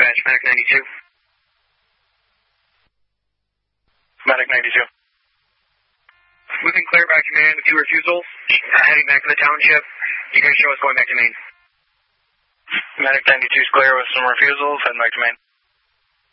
dispatch, Medic 92. Medic 92. Moving clear back to Maine with 2 refusals. Heading back to the township. You can show us going back to Maine. Medic 92 is clear with some refusals, heading back to Maine.